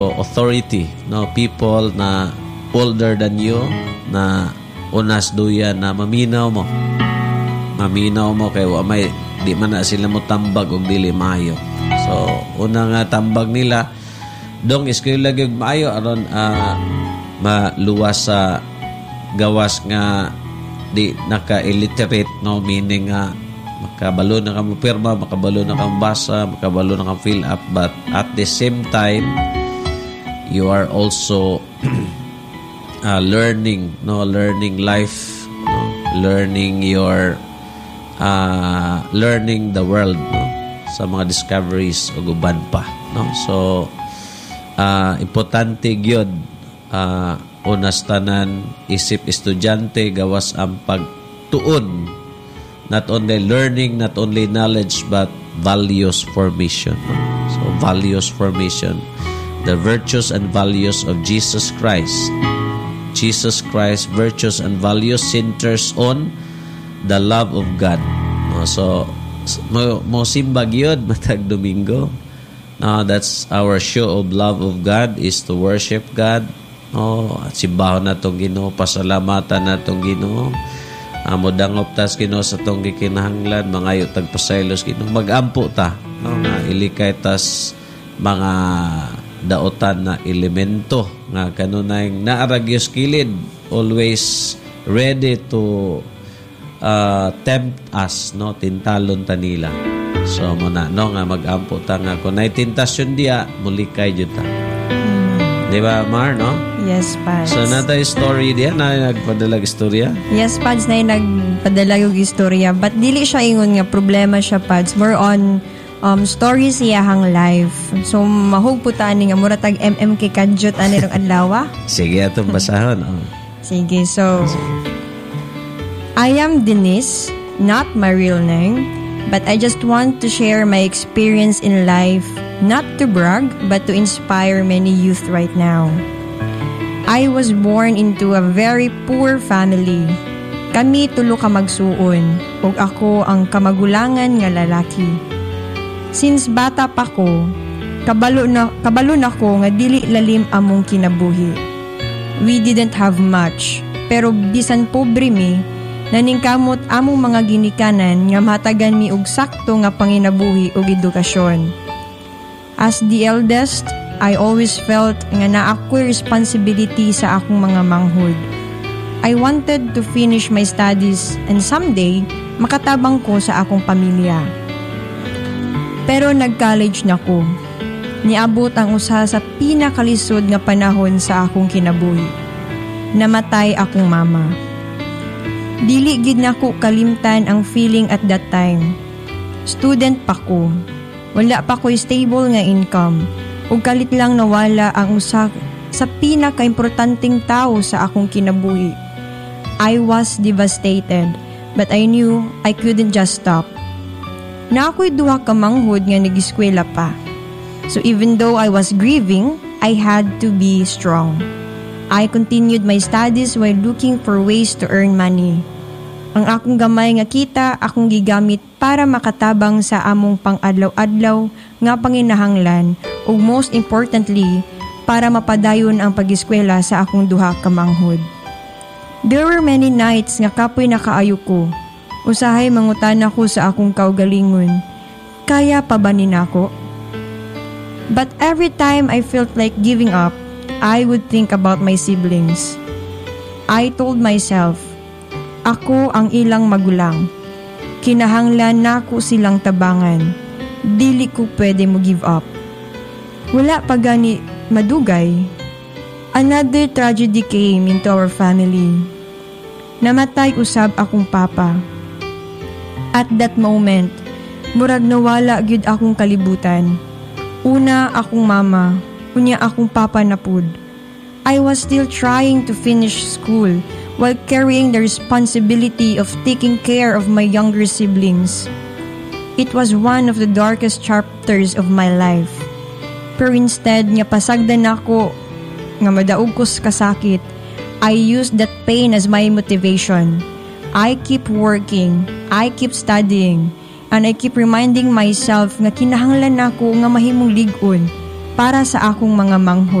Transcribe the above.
authority, no, people na older than you, na unas duya na maminaw mo kay wa may di man na sila mo tambag og dili maayo. So una nga tambag nila dong iskoy lagi og maayo aron maluwas sa gawas nga di naka-illiterate, no, meaning nga makabalo na ka mo pirma, makabalo na ka mo basa, makabalo na ka mo fill up, but at the same time you are also learning life, no? Learning learning the world, no? Sa mga discoveries o guban pa, no? So importante gyud unas tanan isip estudyante gawas ang pagtuon, not only learning, not only knowledge, but values formation, no? So values formation, the virtues and values of Jesus Christ, virtues and values centers on the love of God, no? So mo simbag yun matag Domingo, no? That's our show of love of God, is to worship God, no? At simbahan na itong Ginoo, pasalamatan na itong Ginoo, modangop tas Ginoo sa itong gikinahanglan, mangayo tagpasaylos Ginoo, magampo ta, no? Nga ilikay tas mga daotan na elemento nga kanunay naaragyos kilid, always ready to tempt us, no, tintalon ta nila. So muna, no, nga magampo ta nga kung nay tentasyon diya mulikay jud ta. Di ba, Mar, no? Yes, Pads. So natay story diya na nagpadalag istorya? Yes, Pads, na nagpadalag og istorya, but dili siya ingon nga problema siya, Pads, more on stories iyahang life. So mahugputan ni nga muratag MMK kadjot ani rong adlaw. Sige atong basahon. Sige, so I am Denise, not my real name, but I just want to share my experience in life, not to brag, but to inspire many youth right now. I was born into a very poor family. Kami tulo ka magsuon, ug ako ang kamagulangan nga lalaki. Since bata pa ko, kabalo na ko nga dili lalim among kinabuhi. We didn't have much, pero bisan pobre mi, naningkamot among mga ginikanan nga matagan mi og sakto nga panginabuhi ug edukasyon. As the eldest, I always felt nga naa ko'y responsibility sa akong mga manghod. I wanted to finish my studies and someday makatabang ko sa akong pamilya. Pero nag-college na ko. Niabot ang usa sa pinakalisod nga panahon sa akong kinabuhi. Namatay akong mama. Dili gid nako kalimtan ang feeling at that time. Student pa ko. Wala pa ko stable nga income. Ug kalit lang nawala ang usa sa pinaka-importanteng tao sa akong kinabuhi. I was devastated, but I knew I couldn't just stop. Na ako'y duha ka manghod nga nag-eskwela pa. So even though I was grieving, I had to be strong. I continued my studies while looking for ways to earn money. Ang akong gamay nga kita, akong gigamit para makatabang sa among pang-adlaw-adlaw nga panginahanglan, ug most importantly, para mapadayon ang pag-eskwela sa akong duha ka manghod. There were many nights nga kapoy nakaayo ko. Usahay mangutan ako sa akong kaugalingon. Kaya pa ba ninako? But every time I felt like giving up, I would think about my siblings. I told myself, ako ang ilang magulang. Kinahanglan nako silang tabangan. Dili ko pwede mo give up. Wala pa gani madugay. Another tragedy came into our family. Namatay usab akong papa. At that moment, murag nawala gyud akong kalibutan. Una akong mama, unya akong papa na pud. I was still trying to finish school while carrying the responsibility of taking care of my younger siblings. It was one of the darkest chapters of my life. Pero instead nga pasagdan ako nga madaog ko sa kasakit, I used that pain as my motivation. I keep working, I keep studying, and I keep reminding myself nga kinahanglan nako nga mahimong lig-on para sa akong mga manghod.